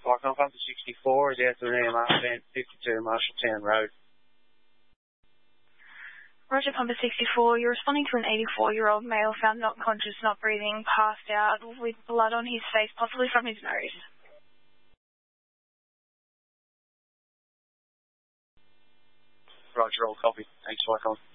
Wycombe, Pumper 64 is out to an EMR van, 52 Marshalltown Road. Roger, Pumper 64, you're responding to an 84-year-old male found not conscious, not breathing, passed out, with blood on his face, possibly from his nose. Roger, all copy. Thanks, Wycombe.